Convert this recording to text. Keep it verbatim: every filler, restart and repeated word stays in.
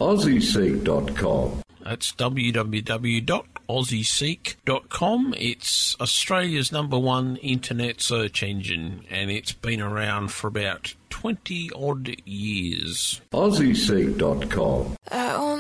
aussie seek dot com. That's w w w dot aussie seek dot com. It's Australia's number one internet search engine, and it's been around for about twenty odd years. aussie seek dot com. I